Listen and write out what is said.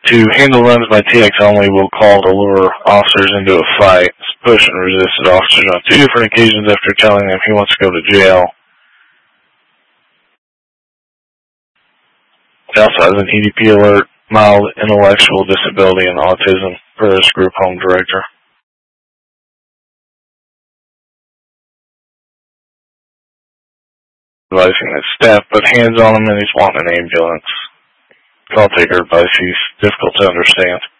To handle runs by TX only will call to lure officers into a fight. Push and resisted officers on 2 different occasions after telling them he wants to go to jail. He also has an EDP alert, mild intellectual disability, and autism, per his group home director. Advising that staff put hands on him and he's wanting an ambulance. Call taker advice, he's difficult to understand.